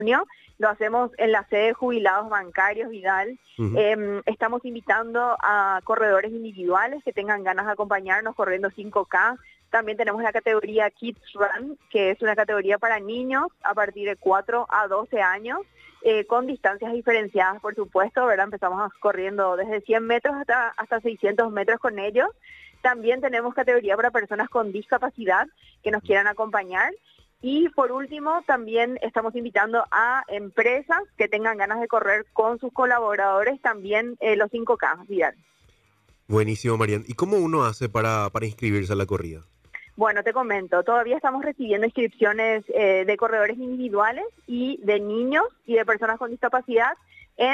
junio. Lo hacemos en la sede de Jubilados Bancarios Vidal. Ujú. Estamos invitando a corredores individuales que tengan ganas de acompañarnos corriendo 5K. También tenemos la categoría Kids Run, que es una categoría para niños a partir de 4 a 12 años, con distancias diferenciadas, por supuesto, ¿verdad? Empezamos corriendo desde 100 metros hasta 600 metros con ellos. También tenemos categoría para personas con discapacidad que nos quieran acompañar. Y por último, también estamos invitando a empresas que tengan ganas de correr con sus colaboradores también los 5K, Vidal. Buenísimo, Marian. ¿Y cómo uno hace para inscribirse a la corrida? Bueno, te comento, todavía estamos recibiendo inscripciones de corredores individuales y de niños y de personas con discapacidad en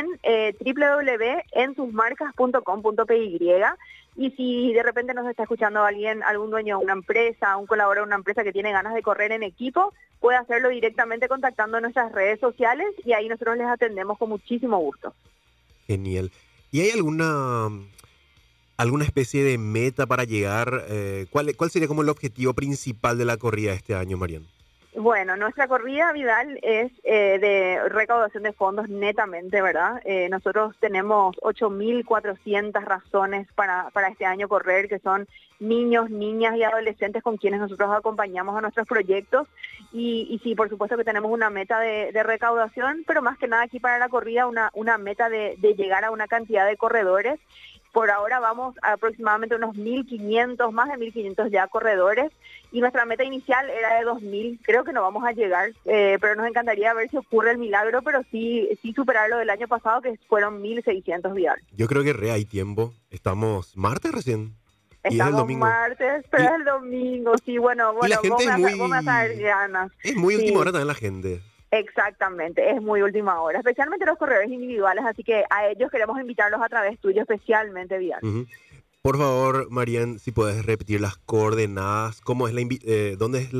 www.ensusmarcas.com.py. Y si de repente nos está escuchando alguien, algún dueño de una empresa, un colaborador de una empresa que tiene ganas de correr en equipo, puede hacerlo directamente contactando nuestras redes sociales y ahí nosotros les atendemos con muchísimo gusto. Genial. ¿Y hay alguna especie de meta para llegar? ¿Cuál sería como el objetivo principal de la corrida de este año, Marian? Bueno, nuestra corrida, Vidal, es de recaudación de fondos netamente, ¿verdad? Nosotros tenemos 8.400 razones para este año correr, que son niños, niñas y adolescentes con quienes nosotros acompañamos a nuestros proyectos. Y sí, por supuesto que tenemos una meta de recaudación, pero más que nada aquí para la corrida una meta de llegar a una cantidad de corredores. Por ahora vamos a aproximadamente unos 1.500, más de 1.500 ya corredores, y nuestra meta inicial era de 2.000. Creo que no vamos a llegar, pero nos encantaría ver si ocurre el milagro, pero sí superar lo del año pasado, que fueron 1.600, Vidal. Yo creo que hay tiempo. Estamos martes recién. Y es el Estamos domingo. martes, pero Y, es el domingo, sí, bueno, y la gente vos me vas a dar ganas. es muy última hora Sí. también la gente. Exactamente, es muy última hora, especialmente los corredores individuales, así que a ellos queremos invitarlos a través tuyo, especialmente, Vidal. Ujú. Por favor, Marian, si puedes repetir las coordenadas, ¿cómo es dónde es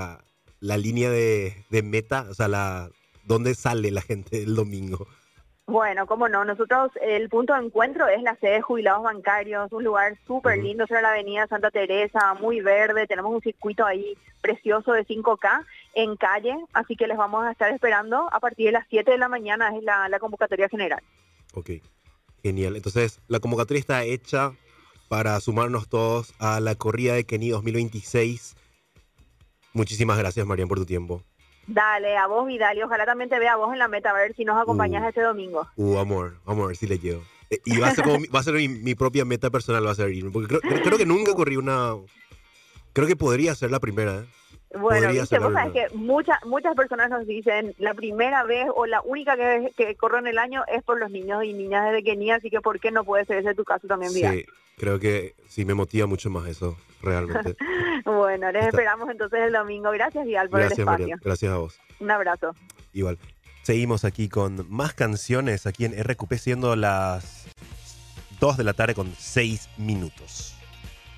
la línea de meta? O sea, ¿dónde sale la gente el domingo? Bueno, cómo no, nosotros el punto de encuentro es la sede de Jubilados Bancarios, un lugar súper Ujú. lindo sobre la avenida Santa Teresa, muy verde, tenemos un circuito ahí precioso de 5K en calle, así que les vamos a estar esperando a partir de las 7 de la mañana, es la convocatoria general. Ok, genial. Entonces, la convocatoria está hecha para sumarnos todos a la corrida de Kenny 2026. Muchísimas gracias, Marian, por tu tiempo. Dale, a vos, Vidal, y ojalá también te vea a vos en la meta, a ver si nos acompañas este domingo. Amor, vamos a ver si le llego. Y va a ser como va a ser mi propia meta personal, va a ser irme. Porque creo que nunca corrí una. Creo que podría ser la primera, ¿eh? Bueno, Podría viste, ser la vos sabés primera. que muchas personas nos dicen la primera vez o la única que corro en el año es por los niños y niñas desde que así que ¿por qué no puede ser ese tu caso también, Vidal? Sí, creo que sí me motiva mucho más eso, realmente. Bueno, les Está. esperamos entonces el domingo. Gracias, Vidal, por el Gracias, Marian. espacio. Gracias a vos. Un abrazo. Igual. Seguimos aquí con más canciones aquí en RQP, siendo las 2 de la tarde con 6 minutos.